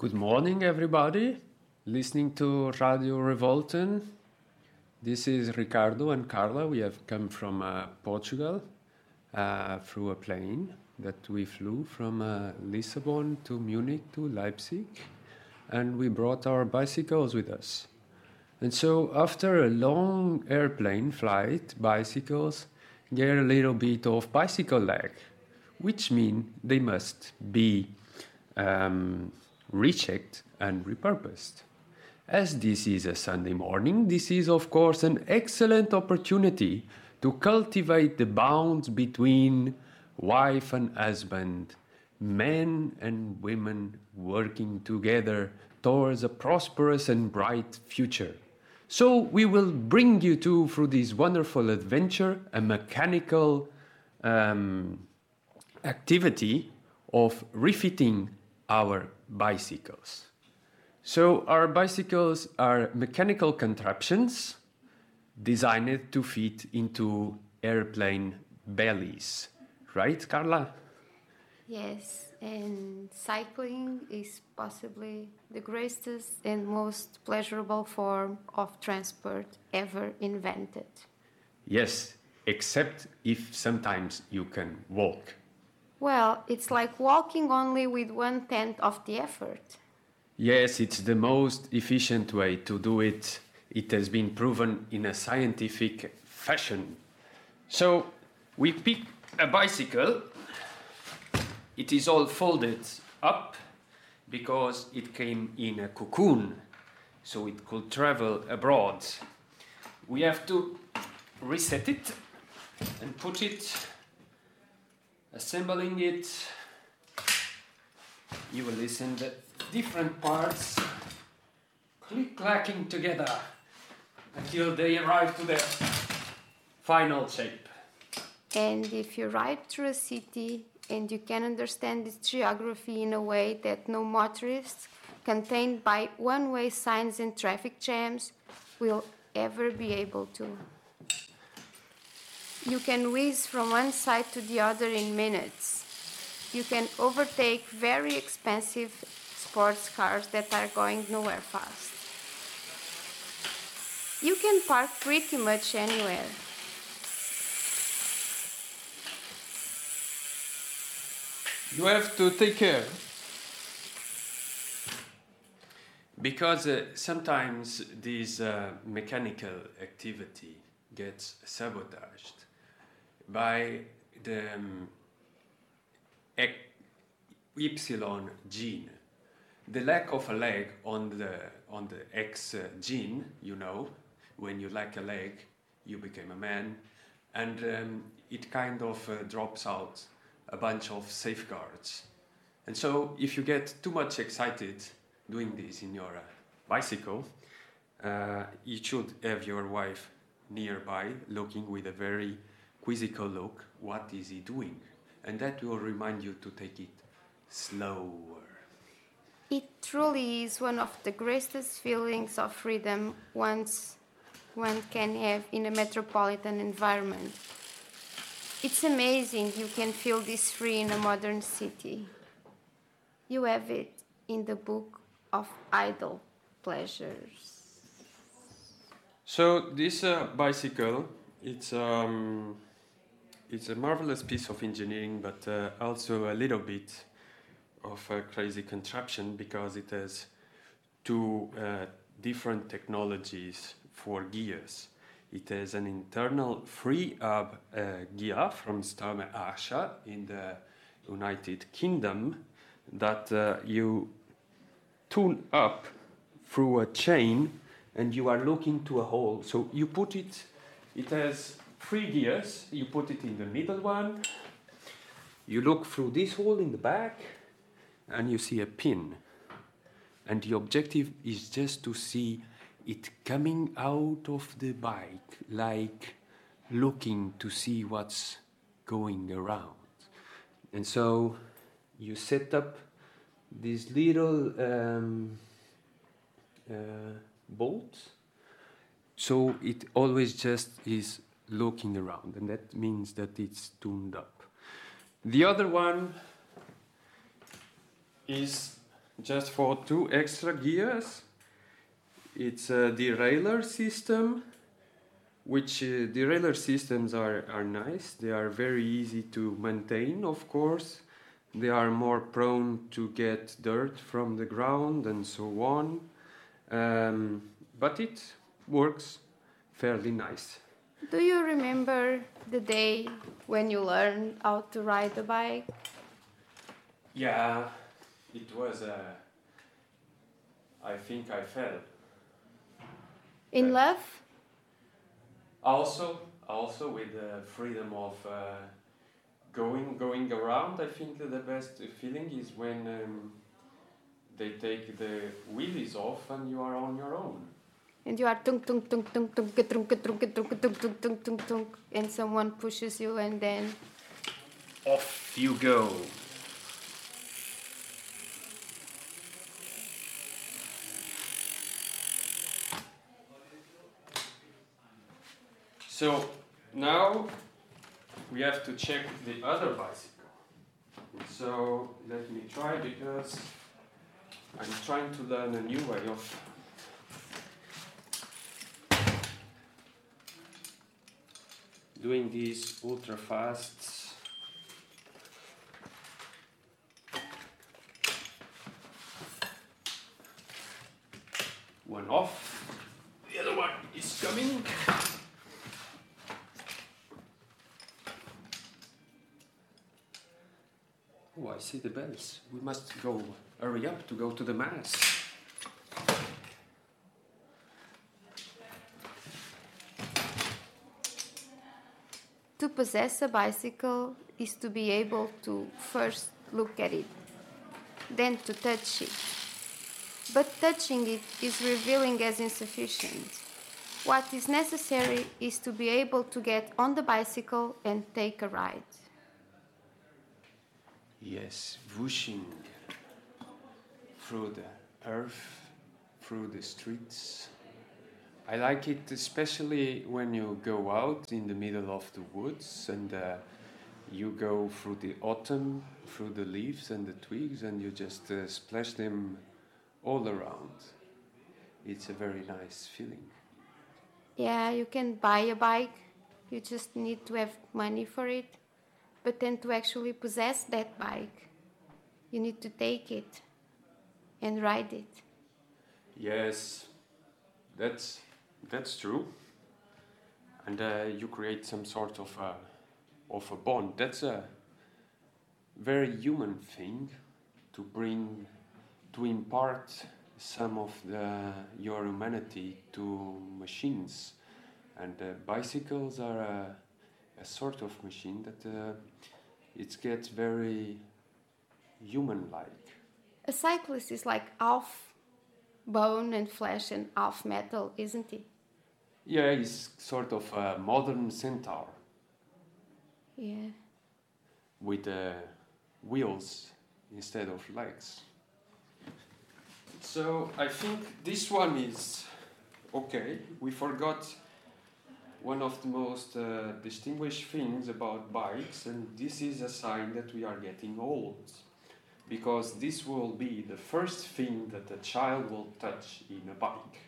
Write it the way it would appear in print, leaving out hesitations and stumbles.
Good morning, everybody. Listening to Radio Revolten. This is Ricardo and Carla. We have come from Portugal through a plane that we flew from Lisbon to Munich to Leipzig, and we brought our bicycles with us. And so, after a long airplane flight, bicycles get a little bit of bicycle lag, which means they must be rechecked and repurposed. As this is a Sunday morning, this is of course an excellent opportunity to cultivate the bonds between wife and husband, men and women working together towards a prosperous and bright future. So we will bring you through this wonderful adventure, a mechanical activity of refitting our bicycles. So our bicycles are mechanical contraptions designed to fit into airplane bellies. Right, Carla? Yes, and cycling is possibly the greatest and most pleasurable form of transport ever invented. Yes, except if sometimes you can walk. Well, it's like walking only with 1/10 of the effort. Yes, it's the most efficient way to do it. It has been proven in a scientific fashion. So we pick a bicycle. It is all folded up because it came in a cocoon, so it could travel abroad. We have to reset it and put it, assembling it. You will listen to different parts click-clacking together until they arrive to their final shape. And if you ride through a city and you can understand its geography in a way that no motorist, contained by one-way signs and traffic jams, will ever be able to. You can whiz from one side to the other in minutes. You can overtake very expensive sports cars that are going nowhere fast. You can park pretty much anywhere. You have to take care. Because sometimes this mechanical activity gets sabotaged by the Y gene. The lack of a leg on the X gene, you know, when you lack a leg, you become a man, and it kind of drops out a bunch of safeguards. And so if you get too much excited doing this in your bicycle, you should have your wife nearby looking with a very quizzical look, what is he doing? And that will remind you to take it slower. It truly is one of the greatest feelings of freedom one can have in a metropolitan environment. It's amazing you can feel this free in a modern city. You have it in the book of idle pleasures. So this bicycle, it's a marvelous piece of engineering, but also a little bit of a crazy contraption because it has two different technologies for gears. It has an internal free-hub gear from Sturme Archer in the United Kingdom that you tune up through a chain and you are looking to a hole. So you put it, it has 3 gears, you put it in the middle one, you look through this hole in the back and you see a pin. And the objective is just to see it coming out of the bike, like looking to see what's going around. And so you set up these little bolts, so it always just is looking around, and that means that it's tuned up. The other one is just for 2 extra gears. It's a derailleur system, which derailleur systems are nice. They are very easy to maintain, of course. They are more prone to get dirt from the ground and so on. But it works fairly nice. Do you remember the day when you learned how to ride a bike? Yeah, it was I think I fell. In love? Also with the freedom of going around. I think the best feeling is when they take the wheelies off and you are on your own. And you are tunk tunk tunk tunk tunk tunk tunk tunk tunk tunk tunk tunk tunk tunk, and someone pushes you and then Off you go. So now we have to check the other bicycle. So let me try, because I'm trying to learn a new way of doing these ultra fasts. One off, the other one is coming. Oh, I see the bells. We must go, hurry up to go to the mass. to possess a bicycle is to be able to first look at it, then to touch it. But touching it is revealing as insufficient. What is necessary is to be able to get on the bicycle and take a ride. Yes, whooshing through the earth, through the streets. I like it especially when you go out in the middle of the woods and you go through the autumn, through the leaves and the twigs, and you just splash them all around. It's a very nice feeling. Yeah, you can buy a bike, you just need to have money for it. But then to actually possess that bike, you need to take it and ride it. Yes, that's true. And you create some sort of a bond. That's a very human thing to impart some of your humanity to machines. And bicycles are a sort of machine that it gets very human-like. A cyclist is like half bone and flesh and half metal, isn't he? Yeah, he's sort of a modern centaur Yeah. with wheels instead of legs. So I think this one is okay. We forgot one of the most distinguished things about bikes, and this is a sign that we are getting old. Because this will be the first thing that a child will touch in a bike.